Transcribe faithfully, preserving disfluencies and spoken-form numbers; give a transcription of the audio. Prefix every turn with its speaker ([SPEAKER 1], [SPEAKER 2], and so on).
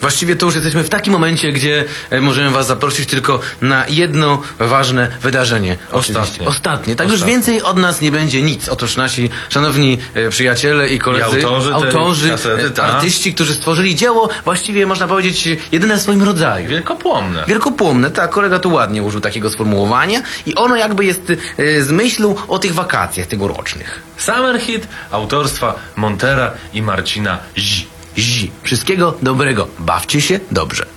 [SPEAKER 1] Właściwie to już jesteśmy w takim momencie, gdzie e, możemy was zaprosić tylko na jedno ważne wydarzenie.
[SPEAKER 2] Ostatnie.
[SPEAKER 1] Oczywiście. Ostatnie. Tak
[SPEAKER 2] Ostatnie.
[SPEAKER 1] już więcej od nas nie będzie nic. Otóż nasi szanowni e, przyjaciele i koledzy,
[SPEAKER 2] I autorzy tej
[SPEAKER 1] autorzy
[SPEAKER 2] kasety,
[SPEAKER 1] e,
[SPEAKER 2] tak.
[SPEAKER 1] artyści, którzy stworzyli dzieło, właściwie można powiedzieć jedyne w swoim rodzaju.
[SPEAKER 2] Wielkopłomne.
[SPEAKER 1] Wielkopłomne, tak, kolega tu ładnie użył takiego sformułowania i ono jakby jest e, z myślą o tych wakacjach tegorocznych.
[SPEAKER 2] Summer Hit autorstwa Montera i Marcina Zi.
[SPEAKER 1] Zi. Wszystkiego dobrego. Bawcie się dobrze.